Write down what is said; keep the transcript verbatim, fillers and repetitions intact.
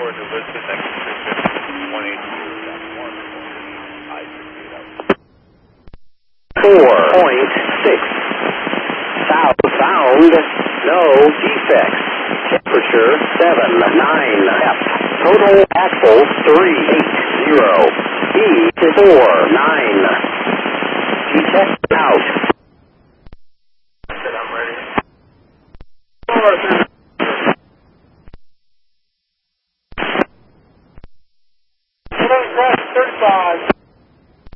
forward to Lisbon, next position, one eight zero, one, I sixty-eight out. four point six. South sound, no defects. Temperature seven nine. F. Total axles three eight zero. E four nine. Detect out. I'm ready.